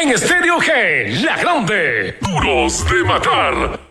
En Estéreo G, la grande. Duros de matar.